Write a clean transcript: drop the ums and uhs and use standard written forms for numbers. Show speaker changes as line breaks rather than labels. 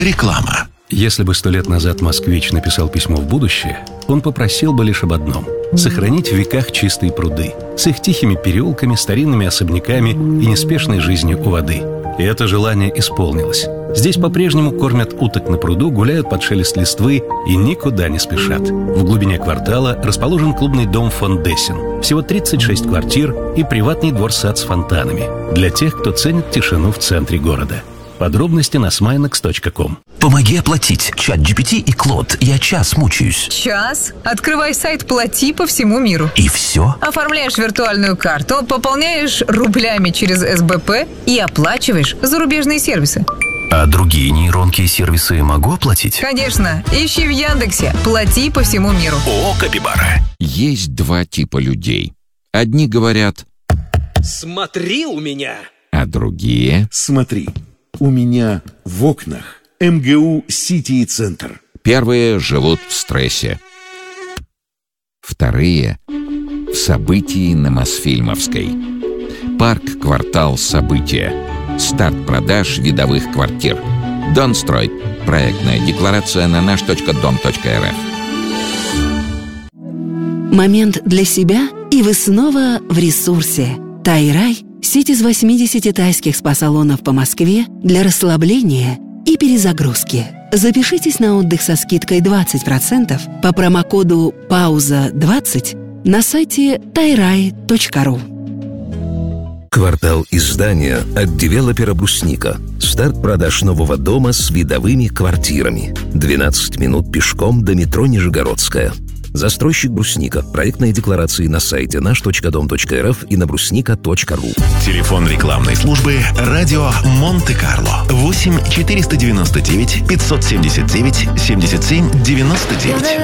Реклама.
Если бы 100 лет назад москвич написал письмо в будущее, он попросил бы лишь об одном – сохранить в веках чистые пруды с их тихими переулками, старинными особняками и неспешной жизнью у воды. И это желание исполнилось. Здесь по-прежнему кормят уток на пруду, гуляют под шелест листвы и никуда не спешат. В глубине квартала расположен клубный дом фон Дессен. Всего 36 квартир и приватный двор-сад с фонтанами для тех, кто ценит тишину в центре города. Подробности на sminex.com.
Помоги оплатить. ChatGPT и Клод. Я час мучаюсь.
Час? Открывай сайт «Плати» по всему миру.
И все?
Оформляешь виртуальную карту, пополняешь рублями через СБП и оплачиваешь зарубежные сервисы.
А другие нейронки и сервисы могу оплатить?
Конечно. Ищи в Яндексе «Плати» по всему миру.
О, Капибара.
Есть два типа людей. Одни говорят
«Смотри у меня!»
А другие
«Смотри, у меня в окнах МГУ Сити и Центр».
Первые живут в стрессе. Вторые — в событии на Мосфильмовской. Парк-квартал «События». Старт продаж видовых квартир. Донстрой. Проектная декларация на наш.дом.рф.
Момент для себя, и вы снова в ресурсе. Тайрай – сеть из 80 тайских спа-салонов по Москве для расслабления и перезагрузки. Запишитесь на отдых со скидкой 20% по промокоду «Пауза20» на сайте tairai.ru.
Квартал издания от девелопера «Брусника». Старт продаж нового дома с видовыми квартирами. 12 минут пешком до метро Нижегородская. Застройщик «Брусника». Проектные декларации на сайте наш.дом.рф и на брусника.ру.
Телефон рекламной службы «Радио Монте-Карло». 8 499 579 77 99.